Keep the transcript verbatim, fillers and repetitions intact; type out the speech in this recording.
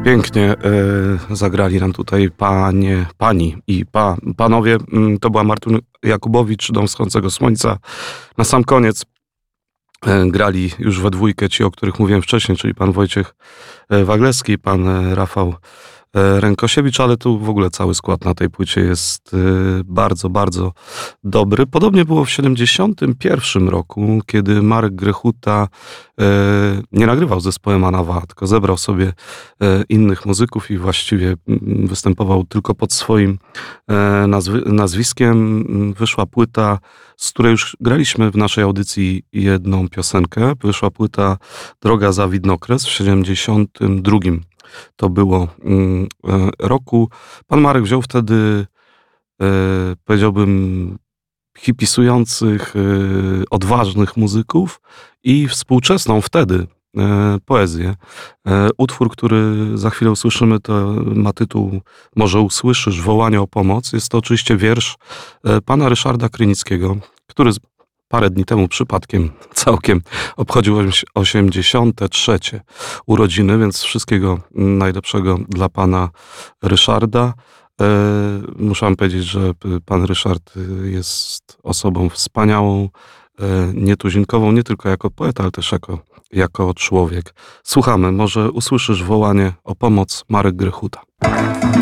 Pięknie e, zagrali nam tutaj panie, pani i pa, panowie. To była Martun Jakubowicz, Dom wschodzącego słońca. Na sam koniec e, grali już we dwójkę ci, o których mówiłem wcześniej, czyli pan Wojciech e, Waglewski, pan e, Rafał e, Rękosiewicz, ale tu w ogóle cały skład na tej płycie jest e, bardzo, bardzo dobry. Podobnie było w siedemdziesiątym pierwszym roku, kiedy Marek Grechuta e, nie nagrywał z zespołem Anawa, tylko zebrał sobie e, innych muzyków i właściwie mm, występował tylko pod swoim e, nazwy, nazwiskiem. Wyszła płyta, z której już graliśmy w naszej audycji jedną piosenkę. Wyszła płyta Droga za Widnokres w siedemdziesiątym drugim. To było mm, e, roku. Pan Marek wziął wtedy, e, powiedziałbym, hipisujących, e, odważnych muzyków i współczesną wtedy e, poezję. E, utwór, który za chwilę usłyszymy, to ma tytuł Może usłyszysz wołanie o pomoc. Jest to oczywiście wiersz e, pana Ryszarda Krynickiego, który z- parę dni temu przypadkiem całkiem obchodził oś- osiemdziesiąte trzecie urodziny, więc wszystkiego najlepszego dla pana Ryszarda. E, Muszę wam powiedzieć, że p- pan Ryszard y, jest osobą wspaniałą, e, nietuzinkową, nie tylko jako poeta, ale też jako, jako człowiek. Słuchamy, może usłyszysz wołanie o pomoc, Marek Grechuta.